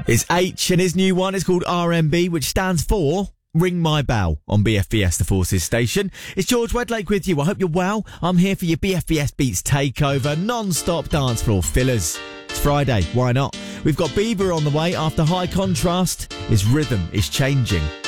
It's H and his new one is called RMB, which stands for Ring My Bell on BFBS, the Forces station. It's George Wedlake with you. I hope you're well. I'm here for your BFBS Beats takeover, non-stop dance floor fillers. It's Friday, why not? We've got Bieber on the way after High Contrast. His rhythm is changing.